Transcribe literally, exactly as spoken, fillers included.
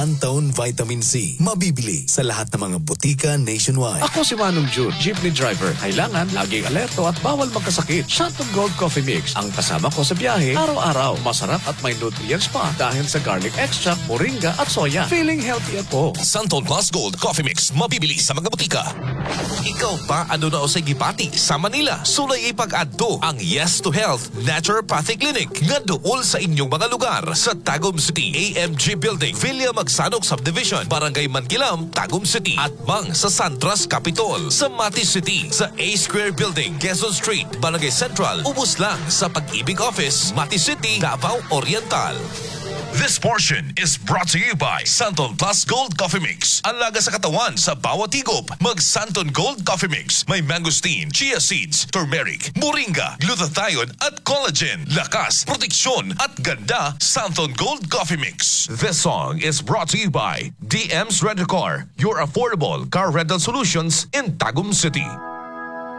Antaon Vitamin C. Mabibili sa lahat ng mga butika nationwide. Ako si Manong June, jeepney driver. Kailangan laging alerto at bawal magkasakit. Shantung Gold Coffee Mix ang kasama ko sa biyahe araw-araw. Masarap at may nutrients pa dahil sa garlic extract, moringa at soya. Feeling healthy ako. Santon Plus Gold Coffee Mix. Mabibili sa mga butika. Ikaw pa ano na o sa Gipati sa Manila? Sulay ipag-adto ang Yes to Health Naturopathic Clinic nga dool sa inyong mga lugar sa Tagum City, A M G Building, Villa Magsanok Subdivision, Barangay Mankilam, Tagum City, at Mang sa Santras Capitol, sa Mati City, sa A Square Building, Quezon Street, Barangay Central, ubos lang sa Pag-ibig Office, Mati City, Davao Oriental. This portion is brought to you by Santon Plus Gold Coffee Mix. Ang laga sa katawan sa bawat higop. Mag Santon Gold Coffee Mix. May mangosteen, chia seeds, turmeric, moringa, glutathione at collagen. Lakas, proteksyon at ganda. Santon Gold Coffee Mix. This song is brought to you by D M's Rent-A-Car, your affordable car rental solutions in Tagum City.